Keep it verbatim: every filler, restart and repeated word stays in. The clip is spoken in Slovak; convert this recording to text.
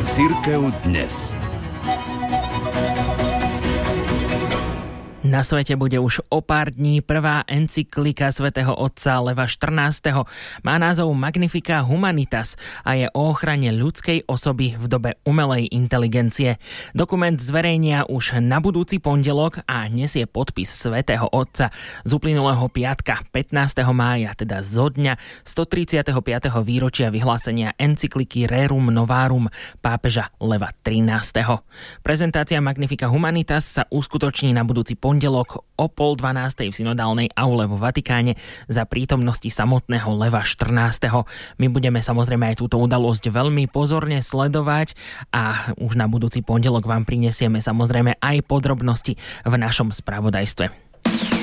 Cirkev dnes. Na svete bude už o pár dní prvá encyklika svätého otca Leva štrnásteho. Má názov Magnificat Humanitas a je o ochrane ľudskej osoby v dobe umelej inteligencie. Dokument zverejnia už na budúci pondelok a nesie podpis svätého otca z uplynulého piatka pätnásteho mája, teda zo dňa stotridsiateho piateho výročia vyhlásenia encykliky Rerum Novarum pápeža Leva trinásteho. Prezentácia Magnificat Humanitas sa uskutoční na budúci pondelok o pol dvanástej v synodálnej aule vo Vatikáne za prítomnosti samotného Leva štrnásteho. My budeme samozrejme aj túto udalosť veľmi pozorne sledovať a už na budúci pondelok vám prinesieme samozrejme aj podrobnosti v našom spravodajstve.